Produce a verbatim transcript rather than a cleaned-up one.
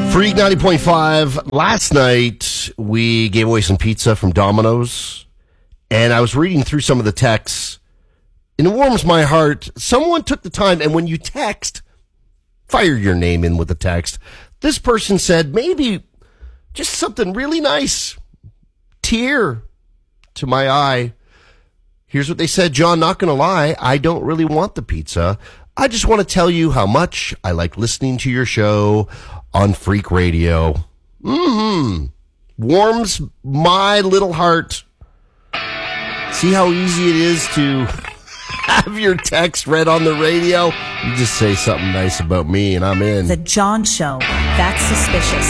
Freak ninety point five. Last night, we gave away some pizza from Domino's, and I was reading through some of the texts, and it warms my heart. Someone took the time, and when you text, fire your name in with the text. This person said, maybe just something really nice. Tear to my eye. Here's what they said. John, not going to lie, I don't really want the pizza. I just want to tell you how much I like listening to your show on Freak Radio. Mm-hmm. Warms my little heart. See how easy it is to have your text read on the radio? You just say something nice about me and I'm in. The John Show. That's suspicious.